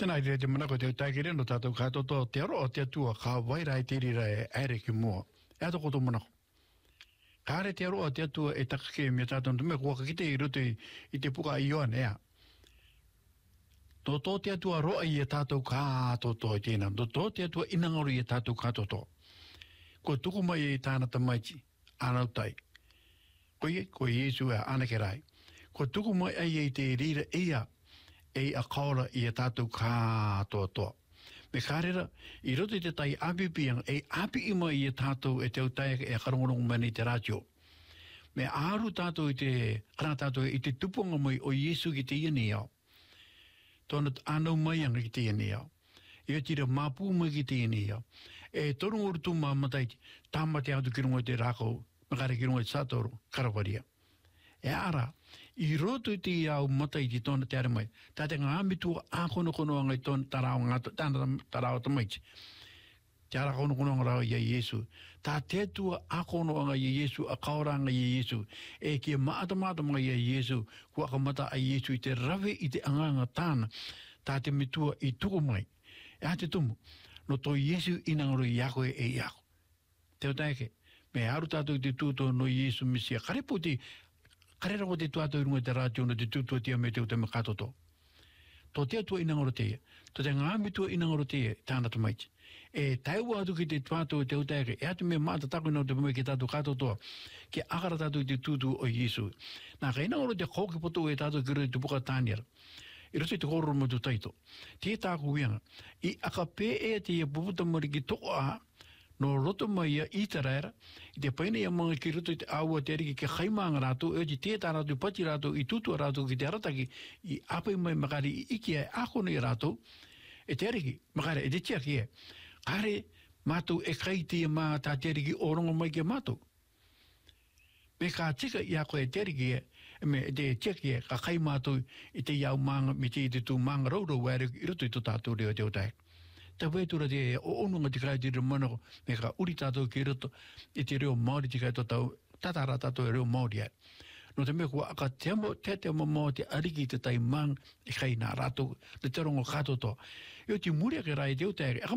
Tēnā i te mana ko te taikere no tātou katoto te aro o te atua ka wairai te rira e aere ki mua. E ato koto mana ko. Ka are te aro o te atua e takake mea tātou tume kua kakite i roto i te puka i oan ea. Tō te atua roa i e tātou katoto i tēnā. Tō te atua inangaru i e tātou katoto. Ko tuku mai e tāna tamaiti, anau tai. Ko Yesu e anake rai. Ko tuku mai ai e te rira ea e a kaora i a tātou kātoa. Me kārera, i roto i te tai apipiang, e api ima i a tātou e te utai e karongorongo mani te rātio. Me āru tātou i te, kana tātou i te tupunga mai o Yesu ki te iani au. Tōna anau mai anga ki te iani au. E tira māpū mai ki te iani au. E toru oru tū māmatai, tāmate atu ki rungo te rākau, makare ki rungo te sātoro, karawaria. E ara, i roto i te iau mata i te tōna te are mai. Tā te ngā mitua ākono anga i tōna tarao tamaiti. Te ara kono anga rao i a Yesu. Tā te tua ākono anga i a Yesu, a kaoranga i a Yesu. E kia maata mai i a Yesu, kua ka mata a Yesu i te rawe i te anganga tāna. Tā te mitua i tuku mai. E a te tumu, no tō Yesu inangaro i ako e ako. Te o taike, me aru tātou i te tūtō no Yesu Misia. Karepo te karera ko te tuato i runga te rātio na te tūtua tia me te o te makatoto. Tō te atua inangaro teia. Tō te ngāmi tua inangaro teia tāna tamaiti. E taiwa atu ki te tuato i te utaere. E atu me maata taku ina o te pamai ki tātou katotoa. Ki akara tātou i te tūtu o Yesu. Nā ka inangaro te kōki poto e tātou ki rei te puka tāniara. I roto i te kōroro mo tu taito. Te tāku wianga. I aka pē e te ia puputa mori ki toko a no roto mai a i taraera, i te paina ia mga ki roto i te aua te ariki ke khaimanga rātou, e o te tā rātou, pati rātou, i tutua rātou ki te arataki, i apai mai makari i iki ai ākono i rātou, e te ariki, makare, e te tiaki e. Kare, mātou e kai te mā tā te ariki orongo mai ke mātou. Me kā tika i ako e te ariki e, me te tiaki e, ka kai mātou i te iau manga, me te i te tū manga raurau e i roto i to tātou reo te otai. Ta wetura te o onunga te kai te reo manako me ka uri tātou ki roto i te reo Māori te kai tōtau tatara tātou e reo Māori ai. No te mea kua aka te amo te ariki te tai mang e kai nā rātou le te rongo katoto. E o te muri ake rai te o te